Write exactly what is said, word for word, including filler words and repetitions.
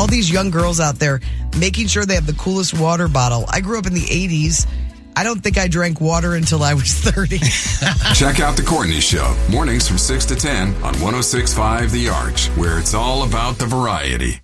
all these young girls out there making sure they have the coolest water bottle. I grew up in the eighties. I don't think I drank water until I was thirty. Check out The Courtney Show, mornings from six to ten on one oh six point five The Arch, where it's all about the variety.